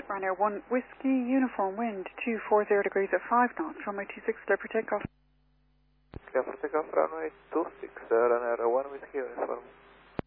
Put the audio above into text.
Ryanair 1 Whiskey, uniform wind 240 degrees at 5 knots, runway 26, clear for takeoff. Clear for takeoff, runway 26, Ryanair 1 Whiskey, uniform.